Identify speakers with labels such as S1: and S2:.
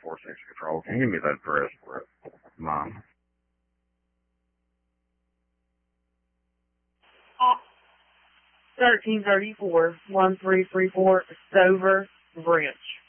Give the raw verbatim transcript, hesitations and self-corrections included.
S1: four six control. Can you give me that address for it, Mom?
S2: thirteen thirty-four, one three three four, Stover Branch.